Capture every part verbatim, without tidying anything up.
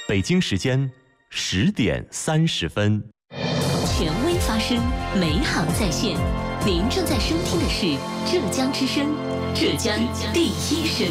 北京时间十点三十分。 权威发声，美好在线。您正在收听的是浙江之声，浙江第一声。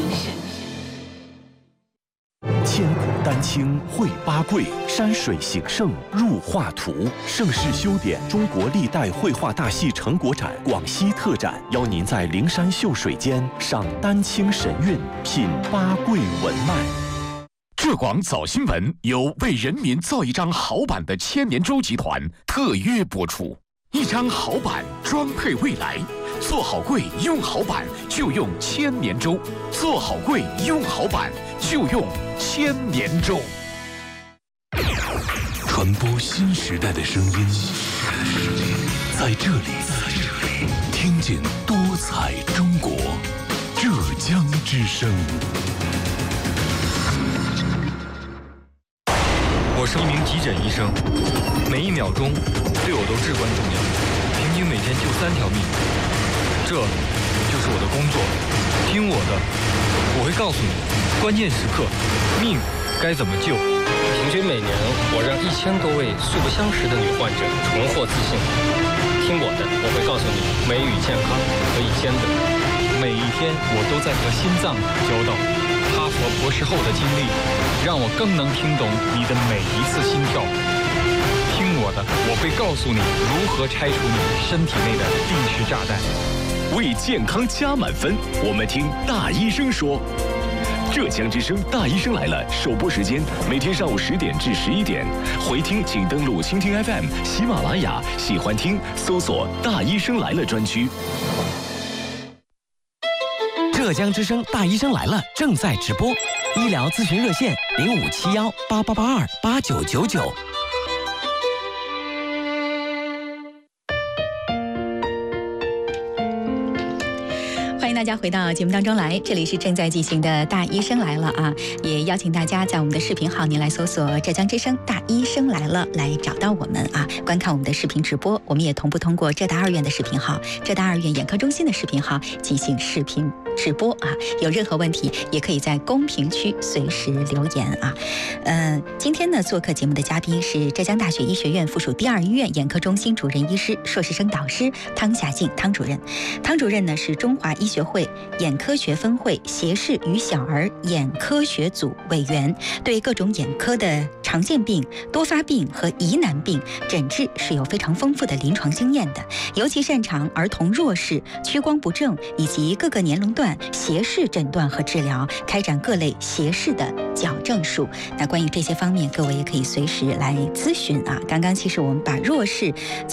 千古丹青绘八桂，山水形胜入画图。盛世修典中国历代绘画大戏成果展广西特展，邀您在灵山秀水间赏丹青神韵，品八桂文脉。 浙广早新闻由为人民造一张好版的千年舟集团特约播出。一张好版，装配未来。做好柜，用好版，就用千年舟；做好柜，用好版，就用千年舟。 传播新时代的声音，在这里，听见多彩中国，浙江之声。 我是一名急诊医生，每一秒钟对我都至关重要，平均每天救三条命，这就是我的工作。听我的，我会告诉你关键时刻命该怎么救。 平均每年我让一千多位素不相识的女患者重获自信。听我的，我会告诉你美与健康可以兼得。 每一天我都在和心脏打交道。哈佛博士后的经历，让我更能听懂你的每一次心跳。听我的，我会告诉你如何拆除你身体内的定时炸弹。 为健康加满分，我们听大医生说。浙江之声大医生来了首播时间每天上午十点至十一点，回听请登录蜻蜓 F M、喜马拉雅，喜欢听搜索大医生来了专区。 浙江之声大医生来了正在直播，医疗咨询热线零五七幺八八八二八九九九。 欢迎大家回到节目当中来，这里是正在进行的大医生来了啊！也邀请大家在我们的视频号，您来搜索浙江之声大医生来了，来找到我们啊，观看我们的视频直播。我们也同步通过浙大二院的视频号、浙大二院眼科中心的视频号进行视频直播啊。有任何问题，也可以在公屏区随时留言啊。呃，今天呢，做客节目的嘉宾是浙江大学医学院附属第二医院眼科中心主任医师、硕士生导师汤霞静汤主任。汤主任呢是中华医学会眼科学分会斜视与小儿眼科学组委员，对各种眼科的常见病、多发病和疑难病诊治是有非常丰富的临床经验的，尤其擅长儿童弱视、屈光不正以及各个年龄段斜视诊断和治疗，开展各类斜视的矫正术。那关于这些方面，各位也可以随时来咨询啊。刚刚其实我们把弱视